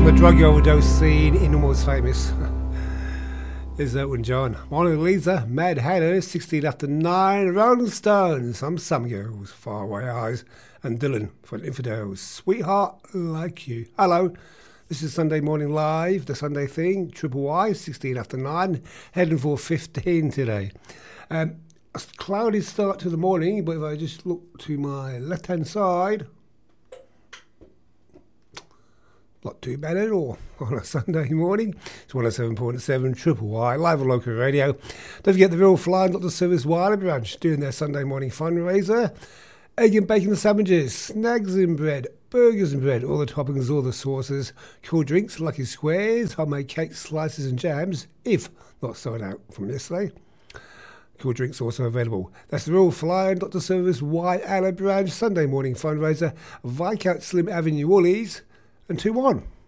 on the drug overdose scene in Almost Famous. Is Elton John. Mona Lisa, Mad Hatter, 16 after 9, Rolling Stones, Some Girls, Faraway Eyes, and Dylan for Infidels, Sweetheart Like You. Hello, this is Sunday Morning Live, the Sunday thing, Triple Y, 16 after 9, heading for 15 today. A cloudy start to the morning, but if I just look to my left-hand side, not too bad at all on a Sunday morning. It's 107.7 Triple Y, live on local radio. Don't forget the Real Flying Doctor Service Wiley Branch doing their Sunday morning fundraiser. Egg and bacon sandwiches, snags in bread, burgers and bread, all the toppings, all the sauces, cool drinks, lucky squares, homemade cakes, slices and jams, if not sold out from yesterday. Cool drinks also available. That's the Real Flying Doctor Service Wiley Branch Sunday morning fundraiser, Viscount Slim Avenue, Woolies, and 2-1.